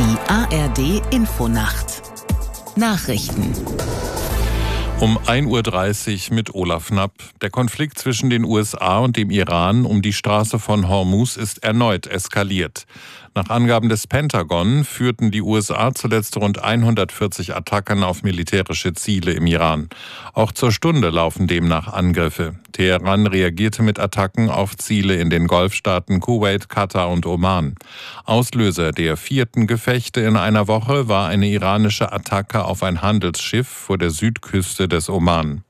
Die ARD-Infonacht. Nachrichten. Um 1:30 Uhr mit Olaf Knapp. Der Konflikt zwischen den USA und dem Iran um die Straße von Hormuz ist erneut eskaliert. Nach Angaben des Pentagon führten die USA zuletzt rund 140 Attacken auf militärische Ziele im Iran. Auch zur Stunde laufen demnach Angriffe. Teheran reagierte mit Attacken auf Ziele in den Golfstaaten Kuwait, Katar und Oman. Auslöser der 4. Gefechte in einer Woche war eine iranische Attacke auf ein Handelsschiff vor der Südküste des Oman.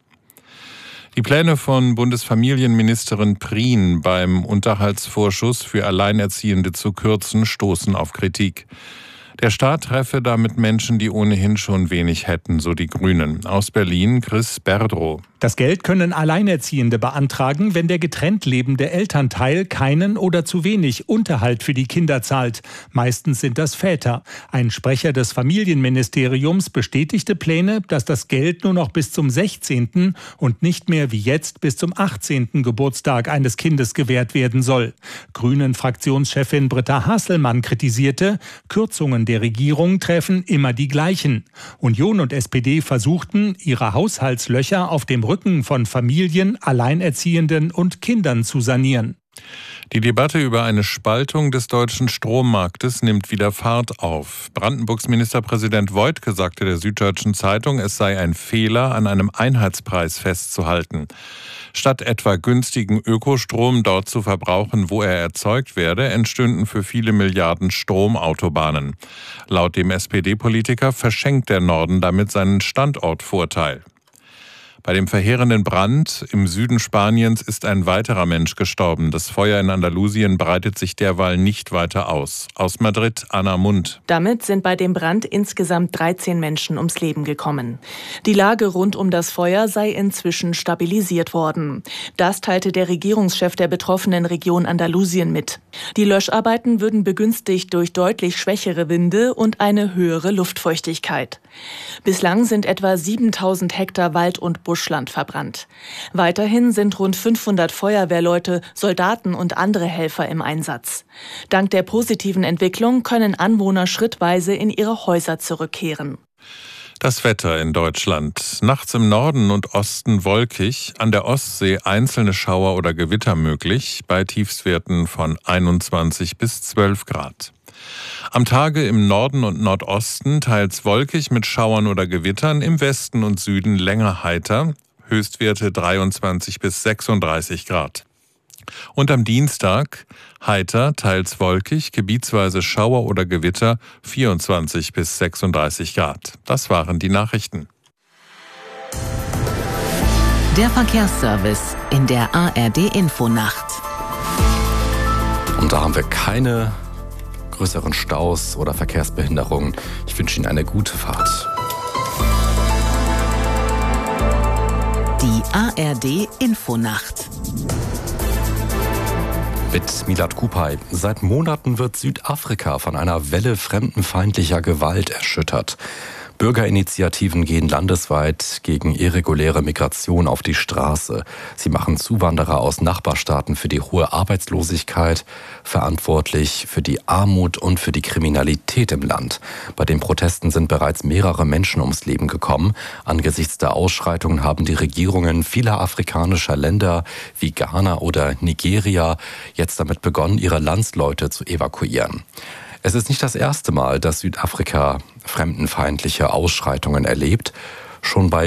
Die Pläne von Bundesfamilienministerin Prien beim Unterhaltsvorschuss für Alleinerziehende zu kürzen, stoßen auf Kritik. Der Staat treffe damit Menschen, die ohnehin schon wenig hätten, so die Grünen. Aus Berlin Chris Berdrow. Das Geld können Alleinerziehende beantragen, wenn der getrennt lebende Elternteil keinen oder zu wenig Unterhalt für die Kinder zahlt. Meistens sind das Väter. Ein Sprecher des Familienministeriums bestätigte Pläne, dass das Geld nur noch bis zum 16. und nicht mehr wie jetzt bis zum 18. Geburtstag eines Kindes gewährt werden soll. Grünen-Fraktionschefin Britta Hasselmann kritisierte, Kürzungen der Regierung treffen immer die gleichen. Union und SPD versuchten, ihre Haushaltslöcher auf dem Rücken von Familien, Alleinerziehenden und Kindern zu sanieren. Die Debatte über eine Spaltung des deutschen Strommarktes nimmt wieder Fahrt auf. Brandenburgs Ministerpräsident Woidke sagte der Süddeutschen Zeitung, es sei ein Fehler, an einem Einheitspreis festzuhalten. Statt etwa günstigen Ökostrom dort zu verbrauchen, wo er erzeugt werde, entstünden für viele Milliarden Stromautobahnen. Laut dem SPD-Politiker verschenkt der Norden damit seinen Standortvorteil. Bei dem verheerenden Brand im Süden Spaniens ist ein weiterer Mensch gestorben. Das Feuer in Andalusien breitet sich derweil nicht weiter aus. Aus Madrid, Anna Mund. Damit sind bei dem Brand insgesamt 13 Menschen ums Leben gekommen. Die Lage rund um das Feuer sei inzwischen stabilisiert worden. Das teilte der Regierungschef der betroffenen Region Andalusien mit. Die Löscharbeiten würden begünstigt durch deutlich schwächere Winde und eine höhere Luftfeuchtigkeit. Bislang sind etwa 7.000 Hektar Wald und Buschland verbrannt. Weiterhin sind rund 500 Feuerwehrleute, Soldaten und andere Helfer im Einsatz. Dank der positiven Entwicklung können Anwohner schrittweise in ihre Häuser zurückkehren. Das Wetter in Deutschland. Nachts im Norden und Osten wolkig, an der Ostsee einzelne Schauer oder Gewitter möglich, bei Tiefstwerten von 21 bis 12 Grad. Am Tage im Norden und Nordosten teils wolkig mit Schauern oder Gewittern, im Westen und Süden länger heiter, Höchstwerte 23 bis 36 Grad. Und am Dienstag heiter, teils wolkig, gebietsweise Schauer oder Gewitter, 24 bis 36 Grad. Das waren die Nachrichten. Der Verkehrsservice in der ARD-Infonacht. Und da haben wir keine größeren Staus oder Verkehrsbehinderungen. Ich wünsche Ihnen eine gute Fahrt. Die ARD-Infonacht. Mit Milad Kupay. Seit Monaten wird Südafrika von einer Welle fremdenfeindlicher Gewalt erschüttert. Bürgerinitiativen gehen landesweit gegen irreguläre Migration auf die Straße. Sie machen Zuwanderer aus Nachbarstaaten für die hohe Arbeitslosigkeit verantwortlich, für die Armut und für die Kriminalität im Land. Bei den Protesten sind bereits mehrere Menschen ums Leben gekommen. Angesichts der Ausschreitungen haben die Regierungen vieler afrikanischer Länder wie Ghana oder Nigeria jetzt damit begonnen, ihre Landsleute zu evakuieren. Es ist nicht das erste Mal, dass Südafrika fremdenfeindliche Ausschreitungen erlebt. Schon bei